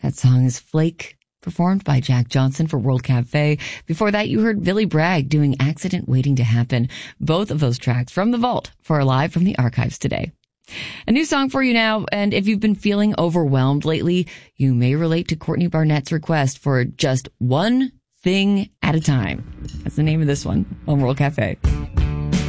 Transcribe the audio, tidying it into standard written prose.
That song is Flake, performed by Jack Johnson for World Cafe. Before that, you heard Billy Bragg doing Accident Waiting to Happen. Both of those tracks from the vault for Live from the Archives today. A new song for you now, and if you've been feeling overwhelmed lately, you may relate to Courtney Barnett's request for Just One Thing at a Time. That's the name of this one on World Cafe.